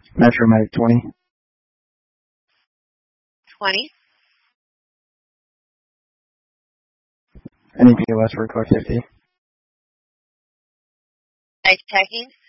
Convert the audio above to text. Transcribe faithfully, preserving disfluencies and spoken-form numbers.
Metro Medic twenty. twenty. Any P O S for Clark fifty. Ice checking.